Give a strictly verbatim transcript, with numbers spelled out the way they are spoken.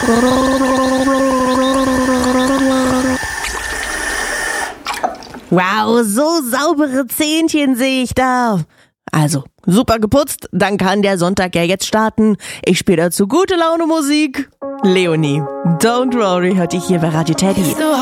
Wow, so saubere Zähnchen sehe ich da. Also, super geputzt, dann kann der Sonntag ja jetzt starten. Ich spiele dazu gute Laune Musik. Leonie, Don't Worry hört dich hier bei Radio Teddy.